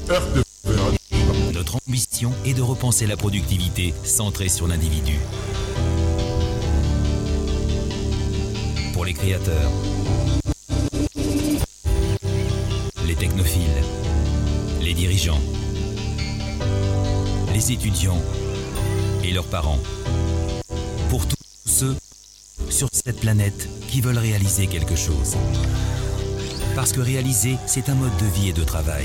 Notre ambition est de repenser la productivité centrée sur l'individu. Pour les créateurs, les technophiles, les dirigeants, les étudiants et leurs parents. Pour tous ceux sur cette planète qui veulent réaliser quelque chose. Parce que réaliser, c'est un mode de vie et de travail.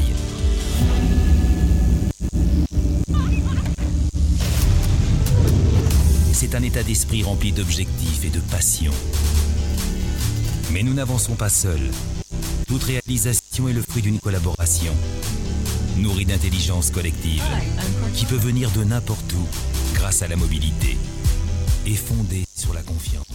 C'est un état d'esprit rempli d'objectifs et de passion. Mais nous n'avançons pas seuls. Toute réalisation est le fruit d'une collaboration, nourrie d'intelligence collective, qui peut venir de n'importe où grâce à la mobilité et fondée sur la confiance.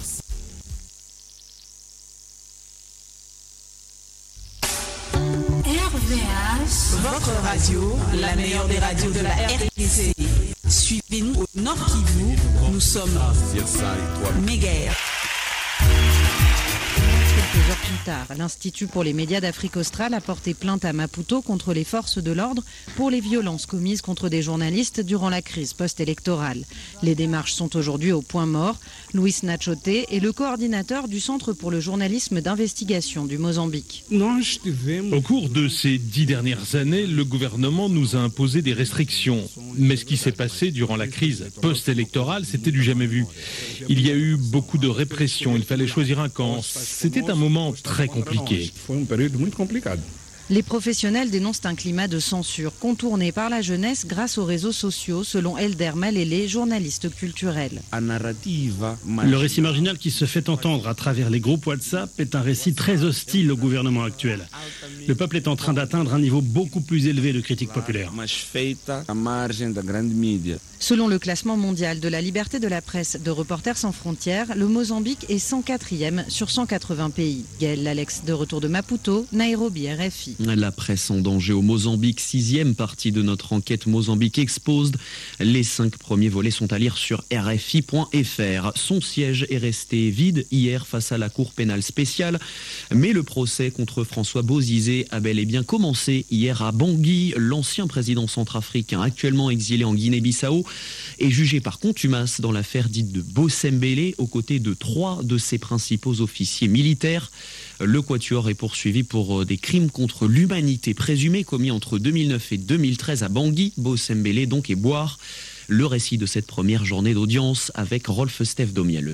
RVH, votre radio, la meilleure des radios de la RDC. Suivez-nous au Nord Kivu, nous sommes Méguer. Quelques heures plus tard, l'Institut pour les médias d'Afrique australe a porté plainte à Maputo contre les forces de l'ordre pour les violences commises contre des journalistes durant la crise post-électorale. Les démarches sont aujourd'hui au point mort. Luis Nachote est le coordinateur du Centre pour le journalisme d'investigation du Mozambique. Au cours de ces 10 dernières années, le gouvernement nous a imposé des restrictions. Mais ce qui s'est passé durant la crise post-électorale, c'était du jamais vu. Il y a eu beaucoup de répression, il fallait choisir un camp. C'était un moment très compliqué. Les professionnels dénoncent un climat de censure contourné par la jeunesse grâce aux réseaux sociaux, selon Elder Malele, journaliste culturel. Le récit marginal qui se fait entendre à travers les groupes WhatsApp est un récit très hostile au gouvernement actuel. Le peuple est en train d'atteindre un niveau beaucoup plus élevé de critique populaire. Selon le classement mondial de la liberté de la presse de Reporters sans frontières, le Mozambique est 104e sur 180 pays. Gaël Lalex, de retour de Maputo, Nairobi, RFI. La presse en danger au Mozambique, 6e partie de notre enquête Mozambique Exposed. Les 5 premiers volets sont à lire sur RFI.fr. Son siège est resté vide hier face à la Cour pénale spéciale. Mais le procès contre François Bozizé a bel et bien commencé hier à Bangui. L'ancien président centrafricain, actuellement exilé en Guinée-Bissau, est jugé par contumace dans l'affaire dite de Bosembélé, aux côtés de 3 de ses principaux officiers militaires. Le quatuor est poursuivi pour des crimes contre l'humanité présumés commis entre 2009 et 2013 à Bangui, Bosembélé donc et Boire. Le récit de cette première journée d'audience avec Rolf Steph Domieleux.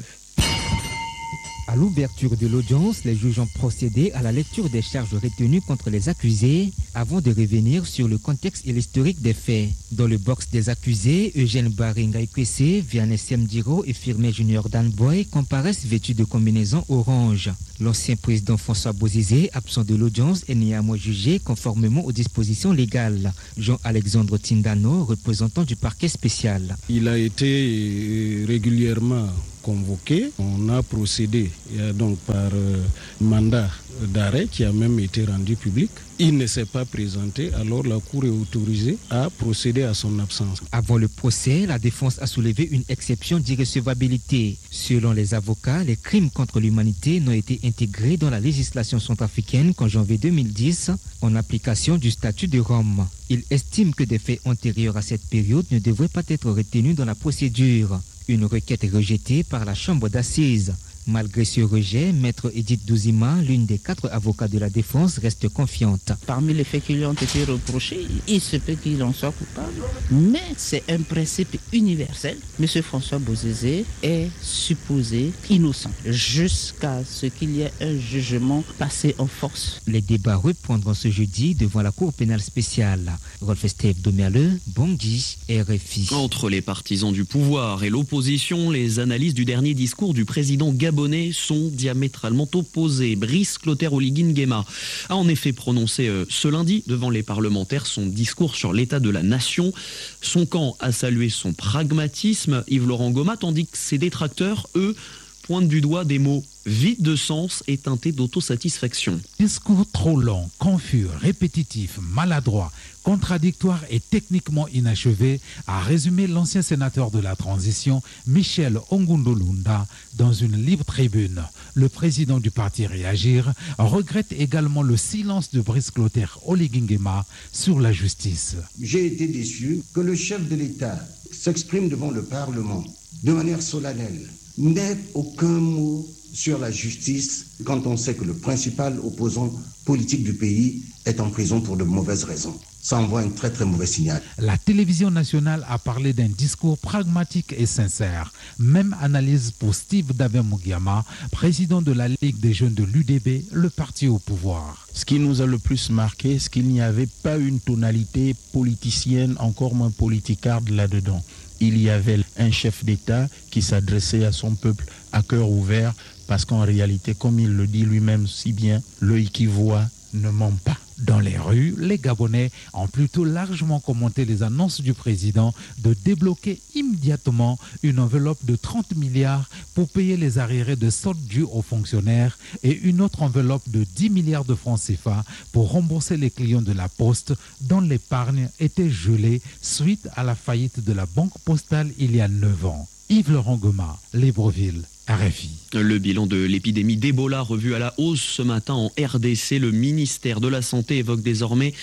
À l'ouverture de l'audience, les juges ont procédé à la lecture des charges retenues contre les accusés avant de revenir sur le contexte et l'historique des faits. Dans le box des accusés, Eugène Baringa-Ikwese, Vianney Semdiro et Firmin Junior Danboy comparaissent vêtus de combinaisons orange. L'ancien président François Bozizé, absent de l'audience, est néanmoins jugé conformément aux dispositions légales. Jean-Alexandre Tindano, représentant du parquet spécial. Il a été régulièrement convoqué. On a procédé donc par mandat d'arrêt qui a même été rendu public. Il ne s'est pas présenté, alors la Cour est autorisée à procéder à son absence. Avant le procès, la défense a soulevé une exception d'irrecevabilité. Selon les avocats, les crimes contre l'humanité n'ont été intégrés dans la législation centrafricaine qu'en janvier 2010, en application du statut de Rome. Ils estiment que des faits antérieurs à cette période ne devraient pas être retenus dans la procédure. Une requête rejetée par la chambre d'assises. Malgré ce rejet, Maître Edith Douzima, l'une des 4 avocats de la défense, reste confiante. Parmi les faits qui lui ont été reprochés, il se peut qu'il en soit coupable. Mais c'est un principe universel. M. François Bozizé est supposé innocent jusqu'à ce qu'il y ait un jugement passé en force. Les débats reprendront ce jeudi devant la Cour pénale spéciale. Rolf Steph Domieleux, Bangui, RFI. Entre les partisans du pouvoir et l'opposition, les analyses du dernier discours du président gabonais sont diamétralement opposées. Brice Clotaire Oligui Nguema a en effet prononcé ce lundi devant les parlementaires son discours sur l'état de la nation. Son camp a salué son pragmatisme, Yves-Laurent Goma, tandis que ses détracteurs, eux, pointe du doigt des mots vides de sens et teintés d'autosatisfaction. Discours trop long, confus, répétitif, maladroit, contradictoire et techniquement inachevé, a résumé l'ancien sénateur de la transition, Michel Ongundolunda, dans une libre tribune. Le président du parti Réagir regrette également le silence de Brice Clotaire Oligingema sur la justice. J'ai été déçu que le chef de l'État s'exprime devant le Parlement de manière solennelle, n'ait aucun mot sur la justice quand on sait que le principal opposant politique du pays est en prison pour de mauvaises raisons. Ça envoie un très très mauvais signal. La télévision nationale a parlé d'un discours pragmatique et sincère. Même analyse pour Steve Dabe-Mugiama, président de la Ligue des jeunes de l'UDB, le parti au pouvoir. Ce qui nous a le plus marqué, c'est qu'il n'y avait pas une tonalité politicienne, encore moins politicarde là-dedans. Il y avait un chef d'État qui s'adressait à son peuple à cœur ouvert, parce qu'en réalité, comme il le dit lui-même si bien, l'œil qui voit ne ment pas. Dans les rues, les Gabonais ont plutôt largement commenté les annonces du président de débloquer immédiatement une enveloppe de 30 milliards pour payer les arriérés de soldes dus aux fonctionnaires et une autre enveloppe de 10 milliards de francs CFA pour rembourser les clients de la Poste dont l'épargne était gelée suite à la faillite de la Banque Postale il y a 9 ans. Yves-Laurent Goma, Libreville. RFI. Le bilan de l'épidémie d'Ebola revu à la hausse ce matin en RDC. Le ministère de la Santé évoque désormais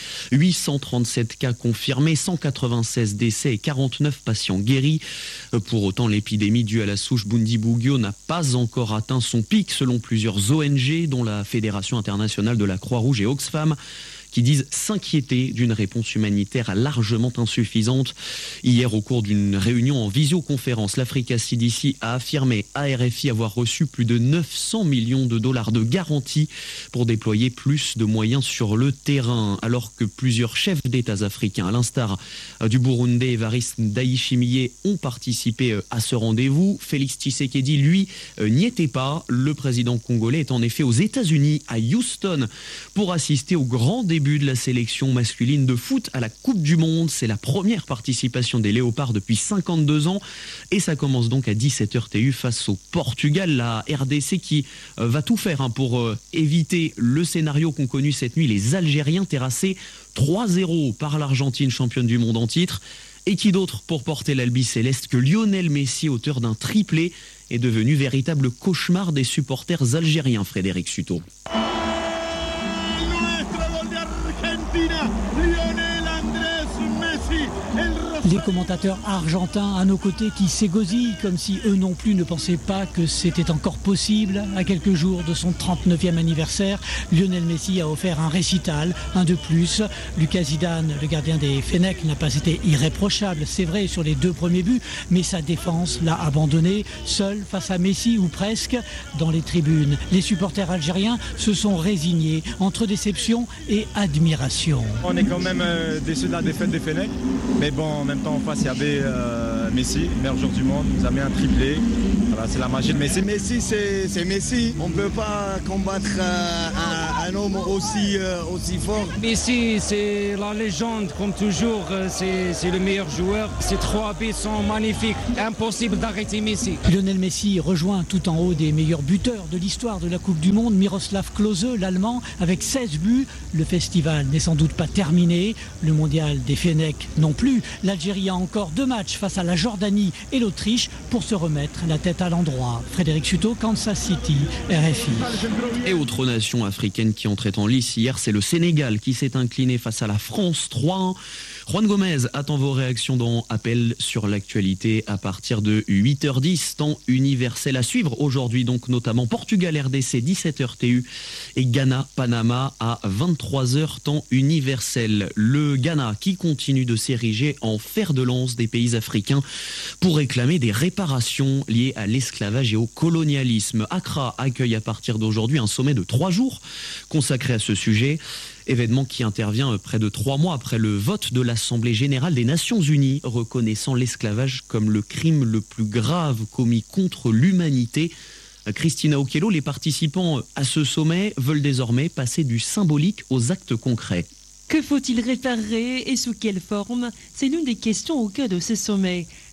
837 cas confirmés, 196 décès et 49 patients guéris. Pour autant, l'épidémie due à la souche Bundibugyo n'a pas encore atteint son pic selon plusieurs ONG, dont la Fédération internationale de la Croix-Rouge et Oxfam, qui disent s'inquiéter d'une réponse humanitaire largement insuffisante. Hier, au cours d'une réunion en visioconférence, l'Africa CDC a affirmé à RFI avoir reçu plus de 900 millions de dollars de garantie pour déployer plus de moyens sur le terrain, alors que plusieurs chefs d'États africains, à l'instar du Burundais Evariste Ndayishimiye, ont participé à ce rendez-vous. Félix Tshisekedi, lui, n'y était pas. Le président congolais est en effet aux États-Unis, à Houston, pour assister au grand débat de la sélection masculine de foot à la Coupe du Monde. C'est la première participation des Léopards depuis 52 ans et ça commence donc à 17h TU face au Portugal. La RDC qui va tout faire pour éviter le scénario qu'ont connu cette nuit les Algériens, terrassés 3-0 par l'Argentine, championne du monde en titre. Et qui d'autre pour porter l'Albi Céleste que Lionel Messi, auteur d'un triplé, est devenu véritable cauchemar des supporters algériens, Frédéric Suto. Les commentateurs argentins à nos côtés qui s'égosillent comme si eux non plus ne pensaient pas que c'était encore possible. À quelques jours de son 39e anniversaire, Lionel Messi a offert un récital, un de plus. Lucas Zidane, le gardien des Fennecs, n'a pas été irréprochable, c'est vrai, sur les 2 premiers buts, mais sa défense l'a abandonné, seul face à Messi ou presque. Dans les tribunes, les supporters algériens se sont résignés entre déception et admiration. On est quand même déçus de la défaite des Fennecs, mais bon, en même temps en face il y avait Messi, meilleur joueur du monde, il nous a mis un triplé. Voilà, c'est la magie de Messi. Messi, c'est Messi. On ne peut pas combattre un homme aussi fort. Messi, c'est la légende, comme toujours. C'est le meilleur joueur. Ces 3 buts sont magnifiques. Impossible d'arrêter Messi. Lionel Messi rejoint tout en haut des meilleurs buteurs de l'histoire de la Coupe du Monde, Miroslav Klose, l'Allemand, avec 16 buts. Le festival n'est sans doute pas terminé. Le mondial des Fennecs non plus. L'Algérie a encore 2 matchs face à la Jordanie et l'Autriche pour se remettre la tête à l'endroit. Frédéric Suto, Kansas City, RFI. Et autre nation africaine qui entrait en lice hier, c'est le Sénégal qui s'est incliné face à la France 3-1. Juan Gomez attend vos réactions dans Appel sur l'actualité à partir de 8h10, temps universel à suivre. Aujourd'hui donc notamment Portugal-RDC 17h TU et Ghana-Panama à 23h temps universel. Le Ghana qui continue de s'ériger en fer de lance des pays africains pour réclamer des réparations liées à l'esclavage et au colonialisme. Accra accueille à partir d'aujourd'hui un sommet de 3 jours consacré à ce sujet. Événement qui intervient près de 3 mois après le vote de l'Assemblée générale des Nations unies reconnaissant l'esclavage comme le crime le plus grave commis contre l'humanité. Christina Okello, les participants à ce sommet veulent désormais passer du symbolique aux actes concrets. Que faut-il réparer et sous quelle forme? C'est l'une des questions au cœur de ce sommet.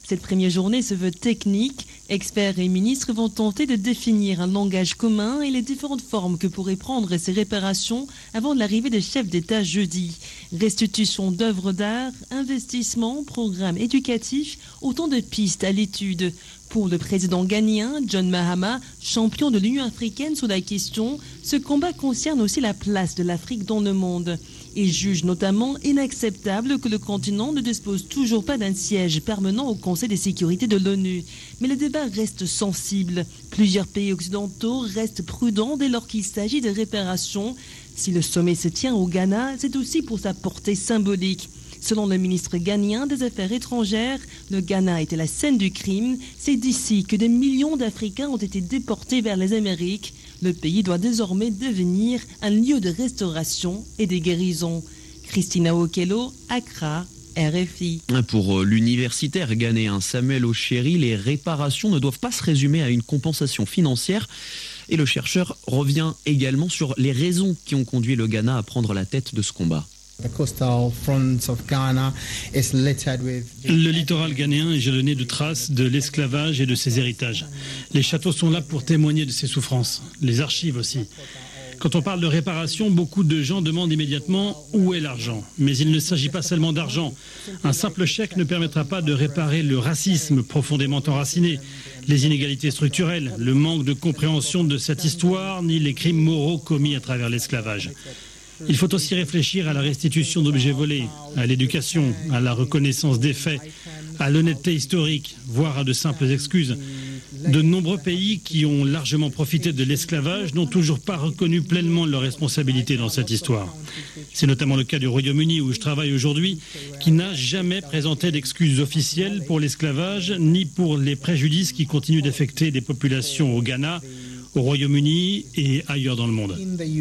Cette première journée se veut technique. Experts et ministres vont tenter de définir un langage commun et les différentes formes que pourraient prendre ces réparations avant l'arrivée des chefs d'État jeudi. Restitution d'œuvres d'art, investissement, programme éducatif, autant de pistes à l'étude. Pour le président ghanéen, John Mahama, champion de l'Union africaine sur la question, ce combat concerne aussi la place de l'Afrique dans le monde. Il juge notamment inacceptable que le continent ne dispose toujours pas d'un siège permanent au Conseil de sécurité de l'ONU. Mais le débat reste sensible. Plusieurs pays occidentaux restent prudents dès lors qu'il s'agit de réparation. Si le sommet se tient au Ghana, c'est aussi pour sa portée symbolique. Selon le ministre ghanéen des Affaires étrangères, le Ghana était la scène du crime. C'est d'ici que des millions d'Africains ont été déportés vers les Amériques. Le pays doit désormais devenir un lieu de restauration et de guérison. Christina Okello, Accra, RFI. Pour l'universitaire ghanéen Samuel Ochéri, les réparations ne doivent pas se résumer à une compensation financière. Et le chercheur revient également sur les raisons qui ont conduit le Ghana à prendre la tête de ce combat. Le littoral ghanéen est jalonné de traces de l'esclavage et de ses héritages. Les châteaux sont là pour témoigner de ses souffrances, les archives aussi. Quand on parle de réparation, beaucoup de gens demandent immédiatement où est l'argent. Mais il ne s'agit pas seulement d'argent. Un simple chèque ne permettra pas de réparer le racisme profondément enraciné, les inégalités structurelles, le manque de compréhension de cette histoire, ni les crimes moraux commis à travers l'esclavage. Il faut aussi réfléchir à la restitution d'objets volés, à l'éducation, à la reconnaissance des faits, à l'honnêteté historique, voire à de simples excuses. De nombreux pays qui ont largement profité de l'esclavage n'ont toujours pas reconnu pleinement leurs responsabilités dans cette histoire. C'est notamment le cas du Royaume-Uni où je travaille aujourd'hui, qui n'a jamais présenté d'excuses officielles pour l'esclavage ni pour les préjudices qui continuent d'affecter des populations au Ghana, au Royaume-Uni et ailleurs dans le monde.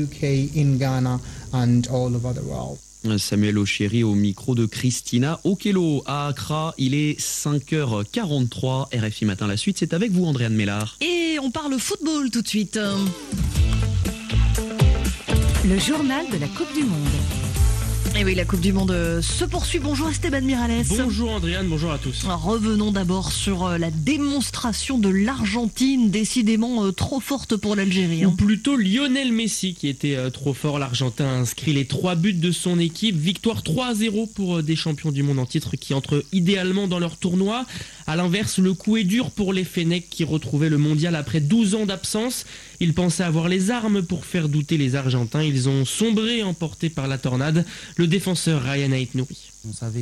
Samuel Ochéri au micro de Christina Okello à Accra. Il est 5h43, RFI Matin. La suite, c'est avec vous, Andréane Mélard. Et on parle football tout de suite. Le journal de la Coupe du Monde. Et oui, la Coupe du Monde se poursuit. Bonjour Esteban Miralles. Bonjour Andréane, bonjour à tous. Alors, revenons d'abord sur la démonstration de l'Argentine, décidément trop forte pour l'Algérie. Ou plutôt Lionel Messi qui était trop fort. L'Argentin a inscrit les 3 buts de son équipe. Victoire 3-0 pour des champions du monde en titre qui entrent idéalement dans leur tournoi. A l'inverse, le coup est dur pour les Fennecs qui retrouvaient le mondial après 12 ans d'absence. Ils pensaient avoir les armes pour faire douter les Argentins. Ils ont sombré, emportés par la tornade. Le défenseur Ryan Aït-Nouri. On savait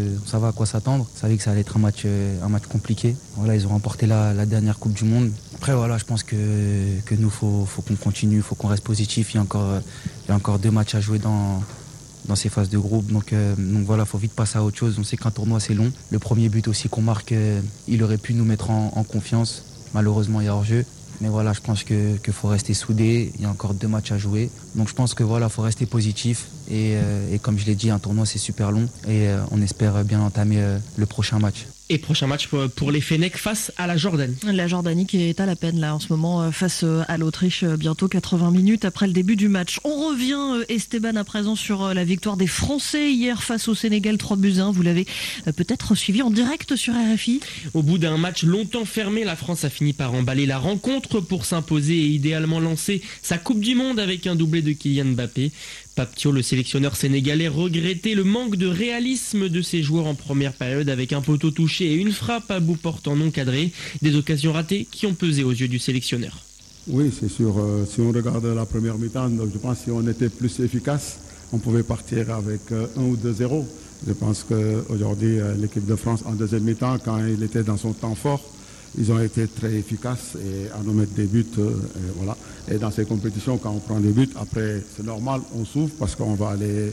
à quoi s'attendre. On savait que ça allait être un match compliqué. Voilà, ils ont remporté la dernière Coupe du Monde. Après, voilà, je pense que nous, faut qu'on continue, faut qu'on reste positif. Il y a encore 2 matchs à jouer dans ces phases de groupe. Donc voilà, faut vite passer à autre chose. On sait qu'un tournoi, c'est long. Le premier but aussi qu'on marque, il aurait pu nous mettre en confiance. Malheureusement, il y a hors-jeu. Mais voilà, je pense qu'il faut rester soudé. Il y a encore 2 matchs à jouer. Donc je pense que voilà, faut rester positif. Et comme je l'ai dit, un tournoi, c'est super long. Et on espère bien entamer le prochain match. Et prochain match pour les Fennecs face à la Jordanie. La Jordanie qui est à la peine là en ce moment face à l'Autriche, bientôt 80 minutes après le début du match. On revient Esteban à présent sur la victoire des Français hier face au Sénégal 3-1. Vous l'avez peut-être suivi en direct sur RFI. Au bout d'un match longtemps fermé, la France a fini par emballer la rencontre pour s'imposer et idéalement lancer sa Coupe du Monde avec un doublé de Kylian Mbappé. Pape Thiaw, le sélectionneur sénégalais, regrettait le manque de réalisme de ses joueurs en première période avec un poteau touché et une frappe à bout portant non cadrée. Des occasions ratées qui ont pesé aux yeux du sélectionneur. Oui, c'est sûr. Si on regarde la première mi-temps, je pense que si on était plus efficace, on pouvait partir avec 1 ou 2-0. Je pense qu'aujourd'hui, l'équipe de France, en deuxième mi-temps, quand il était dans son temps fort, ils ont été très efficaces et à nous mettre des buts. Et voilà. Et dans ces compétitions, quand on prend des buts, après, c'est normal, on souffre parce qu'on va aller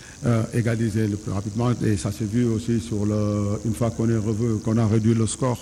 égaliser le plus rapidement. Et ça s'est vu aussi une fois qu'on a réduit le score.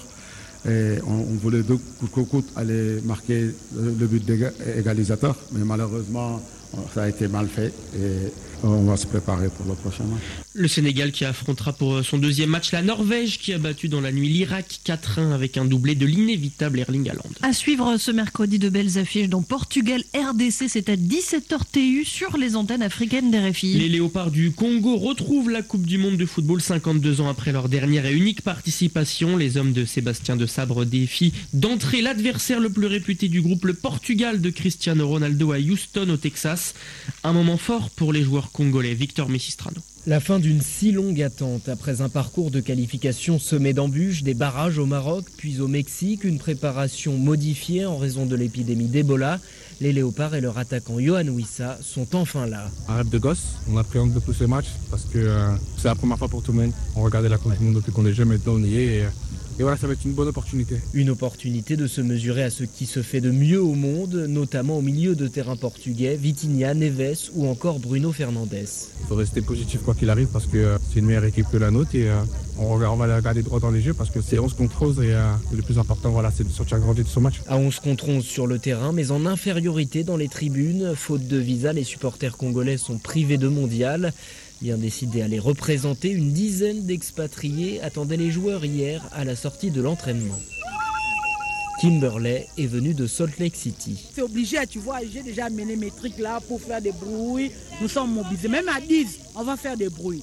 Et on voulait de coûte aller marquer le but égalisateur. Mais malheureusement, ça a été mal fait et on va se préparer pour le prochain match. Le Sénégal qui affrontera pour son deuxième match la Norvège qui a battu dans la nuit l'Irak 4-1 avec un doublé de l'inévitable Erling Haaland. À suivre ce mercredi de belles affiches dans Portugal-RDC, c'est à 17h TU sur les antennes africaines d'RFI. Les Léopards du Congo retrouvent la Coupe du Monde de football 52 ans après leur dernière et unique participation. Les hommes de Sébastien de Sabre défient d'entrer l'adversaire le plus réputé du groupe, le Portugal de Cristiano Ronaldo à Houston au Texas. Un moment fort pour les joueurs congolais. Victor Messistrano. La fin d'une si longue attente après un parcours de qualification semé d'embûches, des barrages au Maroc puis au Mexique, une préparation modifiée en raison de l'épidémie d'Ebola. Les Léopards et leur attaquant Yohan Wissa sont enfin là. Un rêve de gosse, on appréhende beaucoup ce match parce que c'est la première fois pour tout le monde. On regardait la Coupe du Monde depuis qu'on est jeune, maintenant on y est. Et voilà, ça va être une bonne opportunité. Une opportunité de se mesurer à ce qui se fait de mieux au monde, notamment au milieu de terrain portugais, Vitinha, Neves ou encore Bruno Fernandes. Il faut rester positif quoi qu'il arrive parce que c'est une meilleure équipe que la nôtre et on va la regarder droit dans les yeux parce que c'est 11 contre 11 et le plus important voilà, c'est de sortir grandi de ce match. À 11 contre 11 sur le terrain mais en infériorité dans les tribunes. Faute de visa, les supporters congolais sont privés de mondial. Bien décidés à les représenter, une dizaine d'expatriés attendaient les joueurs hier à la sortie de l'entraînement. Kimberley est venu de Salt Lake City. C'est obligé, tu vois, j'ai déjà amené mes trucs là pour faire des bruits. Nous sommes mobilisés, même à 10, on va faire des bruits.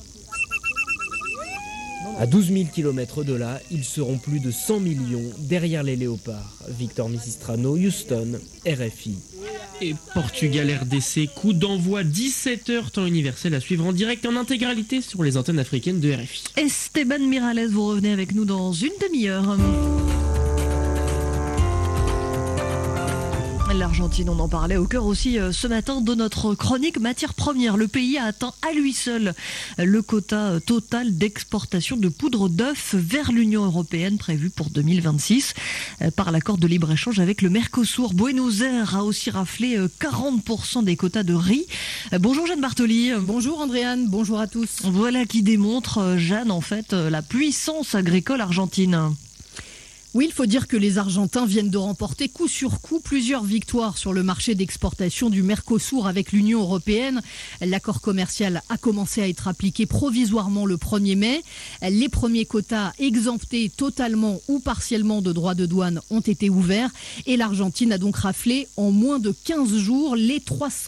À 12 000 km de là, ils seront plus de 100 millions derrière les Léopards. Victor Messistrano, Houston, RFI. Et Portugal-RDC, coup d'envoi 17h temps universel à suivre en direct en intégralité sur les antennes africaines de RFI. Esteban Miralles, vous revenez avec nous dans une demi-heure. L'Argentine, on en parlait au cœur aussi ce matin de notre chronique matières premières. Le pays a atteint à lui seul le quota total d'exportation de poudre d'œuf vers l'Union européenne prévu pour 2026 par l'accord de libre-échange avec le Mercosur. Buenos Aires a aussi raflé 40% des quotas de riz. Bonjour Jeanne Bartoli. Bonjour Andréane, bonjour à tous. Voilà qui démontre, Jeanne, en fait, la puissance agricole argentine. Oui, il faut dire que les Argentins viennent de remporter coup sur coup plusieurs victoires sur le marché d'exportation du Mercosur avec l'Union européenne. L'accord commercial a commencé à être appliqué provisoirement le 1er mai. Les premiers quotas exemptés totalement ou partiellement de droits de douane ont été ouverts et l'Argentine a donc raflé en moins de 15 jours les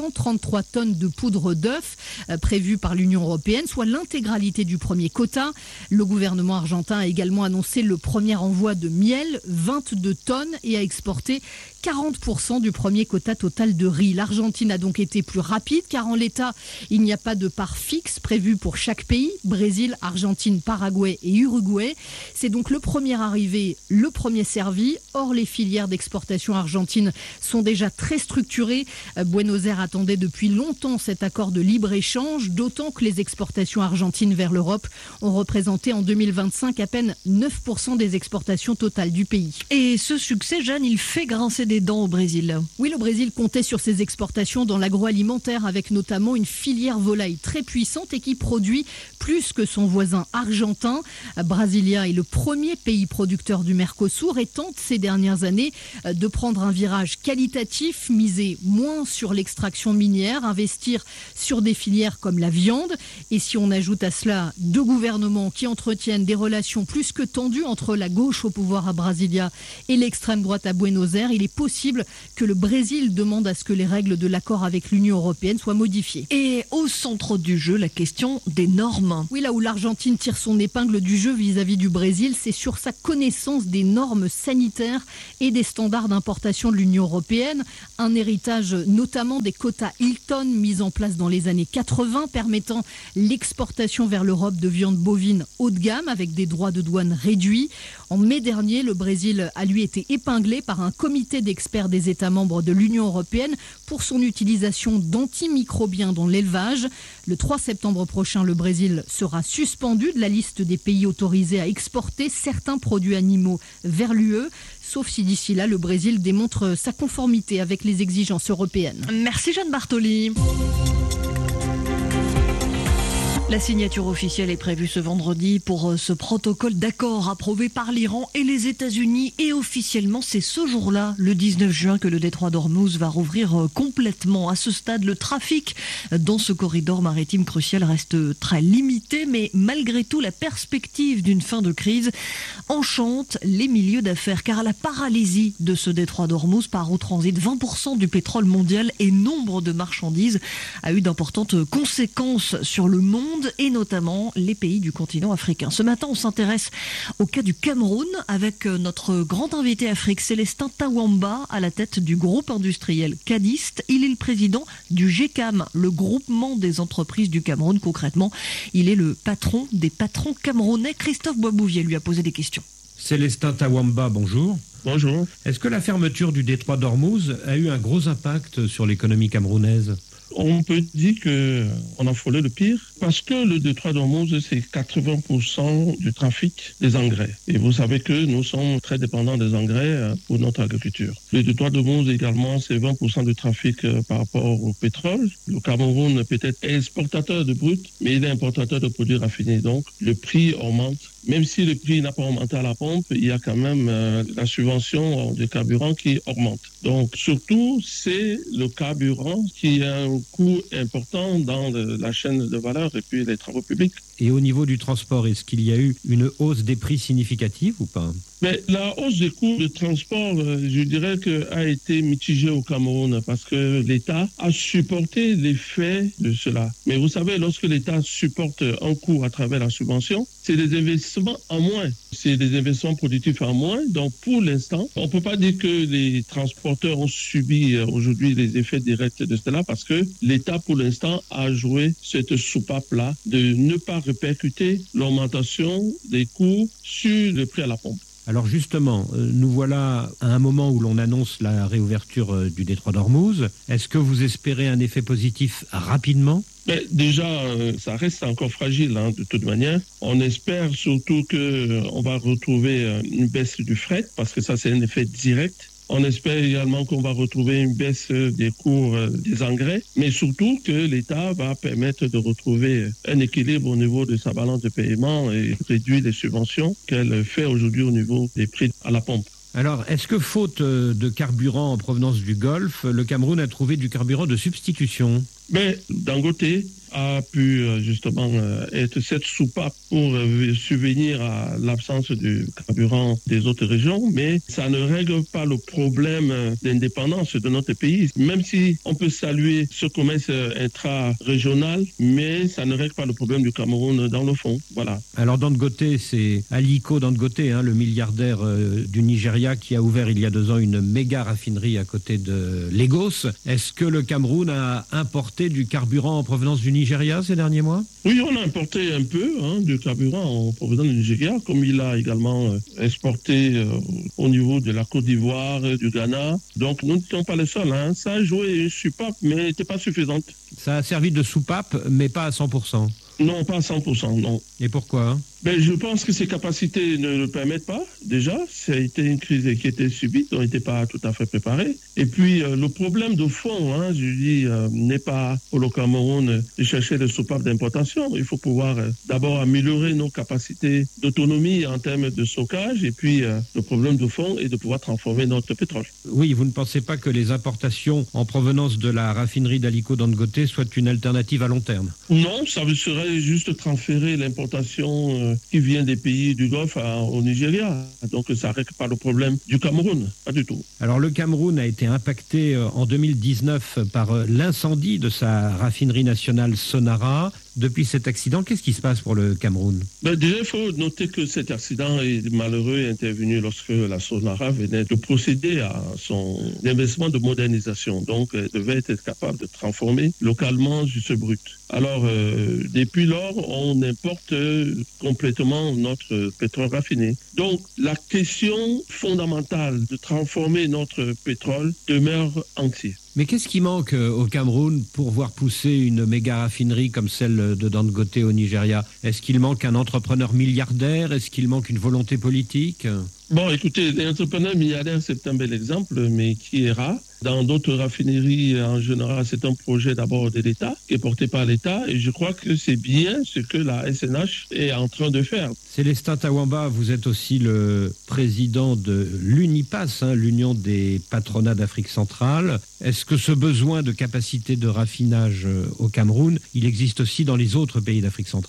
333 tonnes de poudre d'œuf prévues par l'Union européenne, soit l'intégralité du premier quota. Le gouvernement argentin a également annoncé le premier envoi de miel, 22 tonnes, et a exporté 40% du premier quota total de riz. L'Argentine a donc été plus rapide car en l'état, il n'y a pas de part fixe prévue pour chaque pays. Brésil, Argentine, Paraguay et Uruguay. C'est donc le premier arrivé, le premier servi. Or, les filières d'exportation argentine sont déjà très structurées. Buenos Aires attendait depuis longtemps cet accord de libre-échange, d'autant que les exportations argentines vers l'Europe ont représenté en 2025 à peine 9% des exportations totales du pays. Et ce succès, Jeanne, il fait grincer des dents au Brésil. Oui, le Brésil comptait sur ses exportations dans l'agroalimentaire avec notamment une filière volaille très puissante et qui produit plus que son voisin argentin. Brasilia est le premier pays producteur du Mercosur et tente ces dernières années de prendre un virage qualitatif, miser moins sur l'extraction minière, investir sur des filières comme la viande. Et si on ajoute à cela deux gouvernements qui entretiennent des relations plus que tendues entre la gauche au pouvoir à Brasilia et l'extrême droite à Buenos Aires, il est possible que le Brésil demande à ce que les règles de l'accord avec l'Union européenne soient modifiées. Et au centre du jeu, la question des normes. Oui, là où l'Argentine tire son épingle du jeu vis-à-vis du Brésil, c'est sur sa connaissance des normes sanitaires et des standards d'importation de l'Union européenne. Un héritage notamment des quotas Hilton mis en place dans les années 80, permettant l'exportation vers l'Europe de viande bovine haut de gamme avec des droits de douane réduits. En mai dernier, le Brésil a lui été épinglé par un comité d'experts des États membres de l'Union européenne pour son utilisation d'antimicrobiens dans l'élevage. Le 3 septembre prochain, le Brésil sera suspendu de la liste des pays autorisés à exporter certains produits animaux vers l'UE, sauf si d'ici là, le Brésil démontre sa conformité avec les exigences européennes. Merci Jeanne Bartoli. La signature officielle est prévue ce vendredi pour ce protocole d'accord approuvé par l'Iran et les États-Unis. Et officiellement, c'est ce jour-là, le 19 juin, que le détroit d'Ormuz va rouvrir complètement. À ce stade, le trafic dans ce corridor maritime crucial reste très limité. Mais malgré tout, la perspective d'une fin de crise enchante les milieux d'affaires. Car la paralysie de ce détroit d'Ormuz, par où transite 20% du pétrole mondial et nombre de marchandises, a eu d'importantes conséquences sur le monde et notamment les pays du continent africain. Ce matin, on s'intéresse au cas du Cameroun avec notre grand invité Afrique, Célestin Tawamba, à la tête du groupe industriel Cadiste. Il est le président du GECAM, le groupement des entreprises du Cameroun. Concrètement, il est le patron des patrons camerounais. Christophe Boisbouvier lui a posé des questions. Célestin Tawamba, bonjour. Bonjour. Est-ce que la fermeture du détroit d'Ormuz a eu un gros impact sur l'économie camerounaise ? On peut dire qu'on a frôlé le pire parce que le détroit d'Ormuz, c'est 80% du trafic des engrais. Et vous savez que nous sommes très dépendants des engrais pour notre agriculture. Le détroit d'Ormuz également, c'est 20% du trafic par rapport au pétrole. Le Cameroun peut-être est exportateur de brut, mais il est importateur de produits raffinés. Donc le prix augmente. Même si le prix n'a pas augmenté à la pompe, il y a quand même la subvention du carburant qui augmente. Donc surtout, c'est le carburant qui a un coût important dans la chaîne de valeur et puis les travaux publics. Et au niveau du transport, est-ce qu'il y a eu une hausse des prix significative ou pas ? Mais la hausse des coûts de transport, je dirais a été mitigée au Cameroun parce que l'État a supporté l'effet de cela. Mais vous savez, lorsque l'État supporte un coût à travers la subvention, c'est des investissements en moins. C'est des investissements productifs en moins. Donc pour l'instant, on ne peut pas dire que les transporteurs ont subi aujourd'hui les effets directs de cela parce que l'État, pour l'instant, a joué cette soupape-là de ne pas répercuter l'augmentation des coûts sur le prix à la pompe. Alors justement, nous voilà à un moment où l'on annonce la réouverture du détroit d'Ormuz. Est-ce que vous espérez un effet positif rapidement ? Mais déjà, ça reste encore fragile de toute manière. On espère surtout qu'on va retrouver une baisse du fret parce que ça, c'est un effet direct. On espère également qu'on va retrouver une baisse des cours des engrais, mais surtout que l'État va permettre de retrouver un équilibre au niveau de sa balance de paiement et réduire les subventions qu'elle fait aujourd'hui au niveau des prix à la pompe. Alors, est-ce que faute de carburant en provenance du Golfe, le Cameroun a trouvé du carburant de substitution ? Mais Dangote a pu justement être cette soupape pour subvenir à l'absence du carburant des autres régions, mais ça ne règle pas le problème d'indépendance de notre pays. Même si on peut saluer ce commerce intra-régional, mais ça ne règle pas le problème du Cameroun dans le fond. Voilà. Alors Dangote, c'est Aliko Dangote, le milliardaire du Nigeria qui a ouvert il y a 2 ans une méga raffinerie à côté de Lagos. Est-ce que le Cameroun a importé du carburant en provenance du Nigeria ces derniers mois ? Oui, on a importé un peu du carburant en provenance du Nigeria, comme il a également exporté au niveau de la Côte d'Ivoire, du Ghana. Donc nous n'étions pas les seuls. Ça a joué une soupape, mais n'était pas suffisante. Ça a servi de soupape, mais pas à 100%. Non, pas à 100%, non. Et pourquoi ? Je pense que ses capacités ne le permettent pas. Déjà, ça a été une crise qui était subite, on n'était pas tout à fait préparés. Et puis, le problème de fond, n'est pas pour le Cameroun de chercher des soupapes d'importation. Il faut pouvoir d'abord améliorer nos capacités d'autonomie en termes de stockage. Et puis, le problème de fond est de pouvoir transformer notre pétrole. Oui, vous ne pensez pas que les importations en provenance de la raffinerie d'Aliko Dangote soient une alternative à long terme ? Non, ça serait juste transférer l'importation qui vient des pays du Golfe au Nigeria. Donc ça ne règle pas le problème du Cameroun, pas du tout. Alors le Cameroun a été impacté en 2019 par l'incendie de sa raffinerie nationale Sonara. Depuis cet accident, qu'est-ce qui se passe pour le Cameroun ? Déjà, il faut noter que cet accident est malheureux est intervenu lorsque la Sonara venait de procéder à son investissement de modernisation. Donc, elle devait être capable de transformer localement ce brut. Alors, depuis lors, on importe complètement notre pétrole raffiné. Donc, la question fondamentale de transformer notre pétrole demeure entière. Mais qu'est-ce qui manque au Cameroun pour voir pousser une méga raffinerie comme celle de Dangote au Nigeria ? Est-ce qu'il manque un entrepreneur milliardaire ? Est-ce qu'il manque une volonté politique ? Bon, écoutez, les entrepreneurs milliardaires, c'est un bel exemple, mais qui est rare. Dans d'autres raffineries, en général, c'est un projet d'abord de l'État, qui est porté par l'État, et je crois que c'est bien ce que la SNH est en train de faire. Célestin Tawamba, vous êtes aussi le président de l'UNIPAS, l'Union des patronats d'Afrique centrale. Est-ce que ce besoin de capacité de raffinage au Cameroun, il existe aussi dans les autres pays d'Afrique centrale ?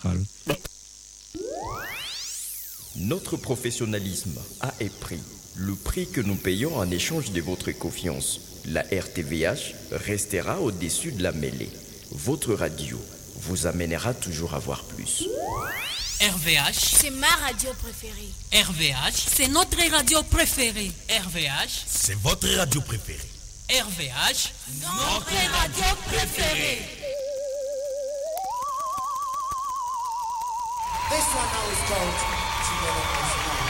Notre professionnalisme a un prix, le prix que nous payons en échange de votre confiance. La RTVH restera au-dessus de la mêlée. Votre radio vous amènera toujours à voir plus. RVH, c'est ma radio préférée. RVH, c'est notre radio préférée. RVH, c'est votre radio préférée. RVH, notre radio préférée. This one now is called